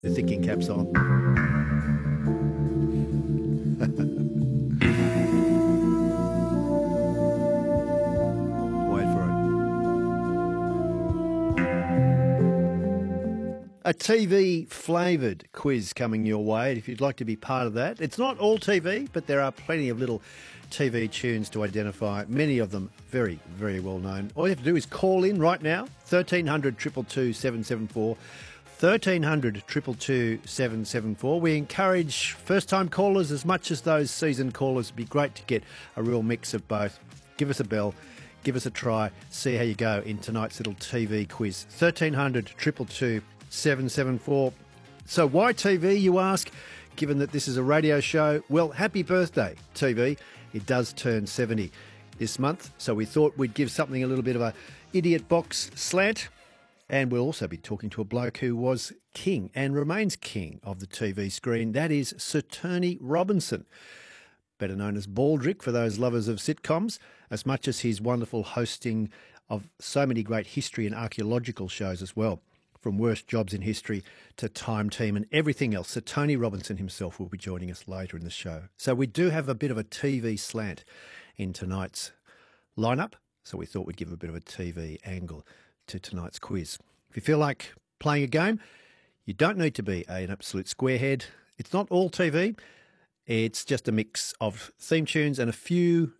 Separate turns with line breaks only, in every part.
The thinking cap's on. Wait for it. A TV-flavoured quiz coming your way, if you'd like to be part of that. It's not all TV, but there are plenty of little TV tunes to identify, many of them very, very well known. All you have to do is call in right now, 1300 222 774, 1300 222 774. We encourage first-time callers as much as those seasoned callers. It'd be great to get a real mix of both. Give us a bell, give us a try, see how you go in tonight's little TV quiz. 1300 222 774. So why TV, you ask, given that this is a radio show? Well, happy birthday, TV. It does turn 70 this month, so we thought we'd give something a little bit of a idiot box slant. And we'll also be talking to a bloke who was king and remains king of the TV screen. That is Sir Tony Robinson, better known as Baldrick for those lovers of sitcoms, as much as his wonderful hosting of so many great history and archaeological shows as well, from Worst Jobs in History to Time Team and everything else. Sir Tony Robinson himself will be joining us later in the show. So we do have a bit of a TV slant in tonight's lineup, so we thought we'd give a bit of a TV angle to tonight's quiz. If you feel like playing a game, you don't need to be an absolute squarehead. It's not all TV. It's just a mix of theme tunes and a few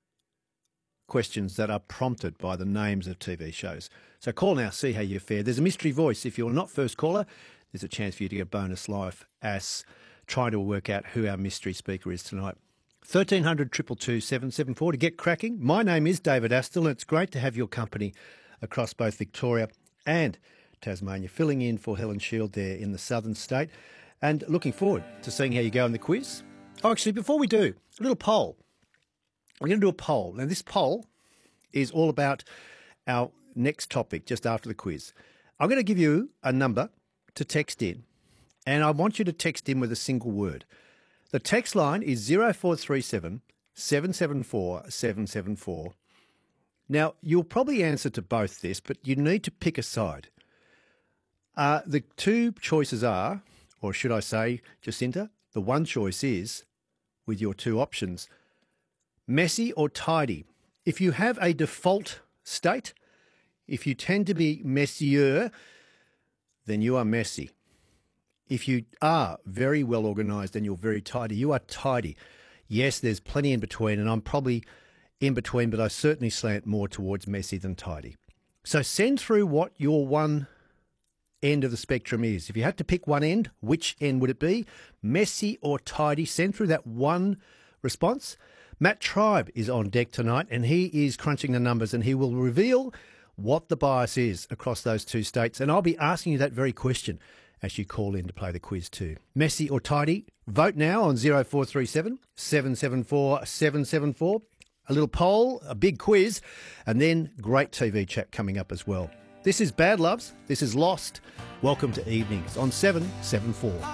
questions that are prompted by the names of TV shows. So call now, see how you fare. There's a mystery voice. If you're not first caller, there's a chance for you to get a bonus life as trying to work out who our mystery speaker is tonight. 1300 222 774 to get cracking. My name is David Astle, and it's great to have your company across both Victoria and Tasmania, filling in for Helen Shield there in the southern state, and looking forward to seeing how you go in the quiz. Oh, actually, before we do, a little poll. We're going to do a poll. Now, this poll is all about our next topic just after the quiz. I'm going to give you a number to text in, and I want you to text in with a single word. The text line is 0437 774 774. Now, you'll probably answer to both this, but you need to pick a side. The two choices are, or should I say, Jacinta, the one choice is, with your two options, messy or tidy. If you have a default state, if you tend to be messier, then you are messy. If you are very well organised and you're very tidy, you are tidy. Yes, there's plenty in between, and I'm probably in between, but I certainly slant more towards messy than tidy. So send through what your one end of the spectrum is. If you had to pick one end, which end would it be? Messy or tidy? Send through that one response. Matt Tribe is on deck tonight, and he is crunching the numbers, and he will reveal what the bias is across those two states. And I'll be asking you that very question as you call in to play the quiz too. Messy or tidy? Vote now on 0437 774 774. A little poll, a big quiz, and then great TV chat coming up as well. This is Bad Loves. This is Lost. Welcome to Evenings on 774.